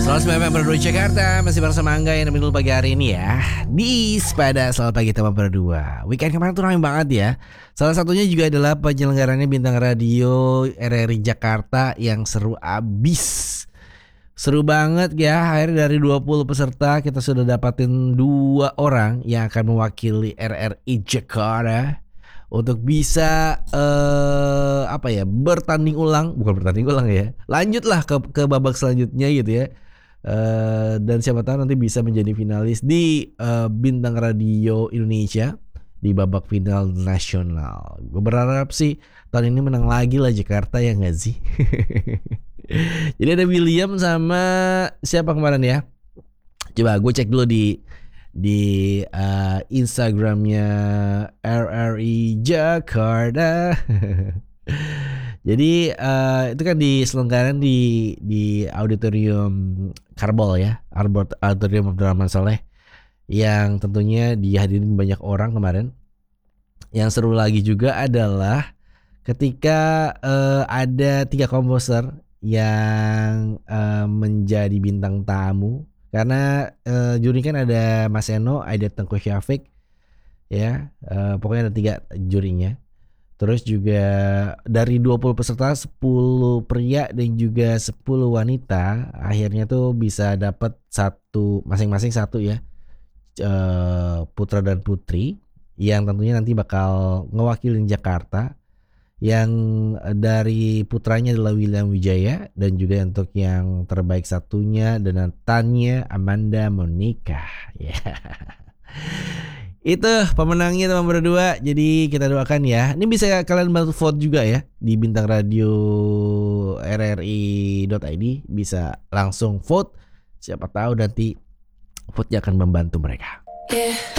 109,2 Jakarta. Masih bersama Angga yang nemenin lu pagi hari ini ya di Pada Selamat Pagi Teman Berdua. Weekend kemarin tuh ramai banget ya. Salah satunya juga adalah penyelenggarannya Bintang Radio RRI Jakarta yang seru abis. Seru banget ya. Akhirnya dari 20 peserta kita sudah dapatin 2 orang yang akan mewakili RRI Jakarta untuk bisa bertanding ulang, bukan bertanding ulang ya, lanjutlah ke babak selanjutnya gitu ya. Dan siapa tahu nanti bisa menjadi finalis di Bintang Radio Indonesia di babak final nasional. Gue berharap sih tahun ini menang lagi lah Jakarta, ya nggak sih? Jadi ada William sama siapa kemarin ya? Coba gue cek dulu di Instagramnya RRI Jakarta. Jadi itu kan diselenggarakan di auditorium Karbol ya, Auditorium Abdurrahman Saleh, yang tentunya dihadirin banyak orang kemarin. Yang seru lagi juga adalah ketika ada 3 komposer yang menjadi bintang tamu, karena juri kan ada Mas Eno, ada Tengku Syafiq ya, pokoknya ada 3 jurinya. Terus juga dari 20 peserta 10 pria dan juga 10 wanita akhirnya tuh bisa dapat masing-masing satu ya, putra dan putri yang tentunya nanti bakal ngewakilin Jakarta. Yang dari putranya adalah William Wijaya, dan juga untuk yang terbaik satunya dengan Tanya Amanda Monica ya. Itu pemenangnya teman berdua. Jadi kita doakan ya. Ini bisa kalian bantu vote juga ya di Bintang Radio RRI.id, bisa langsung vote. Siapa tahu nanti vote-nya akan membantu mereka.